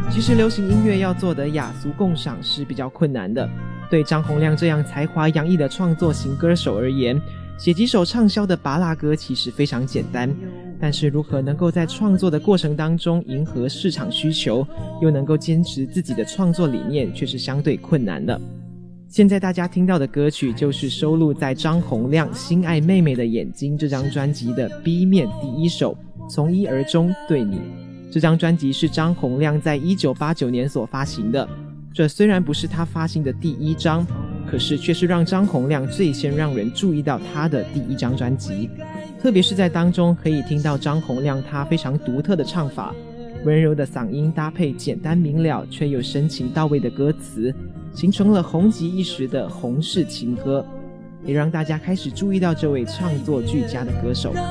其实流行音乐要做得雅俗共赏是比较困难的，对张洪量这样才华洋溢的创作型歌手而言，写几首畅销的芭乐歌其实非常简单，但是如何能够在创作的过程当中迎合市场需求，又能够坚持自己的创作理念，却是相对困难的。现在大家听到的歌曲就是收录在张洪量《心爱妹妹的眼睛》这张专辑的 B 面第一首《从一而终对你》。这张专辑是张洪量在1989年所发行的，这虽然不是他发行的第一张，可是却是让张洪量最先让人注意到他的第一张专辑。特别是在当中可以听到张洪量他非常独特的唱法，温柔的嗓音搭配简单明了却又深情到位的歌词，形成了红极一时的红式情歌，也让大家开始注意到这位创作俱佳的歌手。